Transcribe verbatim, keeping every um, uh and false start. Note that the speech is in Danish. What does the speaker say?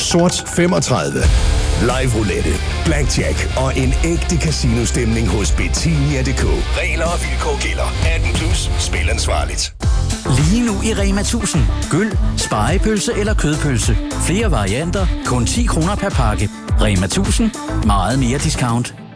sort femogtredive. Live roulette, blackjack og en ægte casino-stemning hos Betinia punktum d k. Regler og vilkår gælder. atten plus. Spil ansvarligt. Lige nu i Rema tusind. Gyld, spegepølse eller kødpølse. Flere varianter. Kun ti kroner per pakke. Rema tusind. Meget mere discount.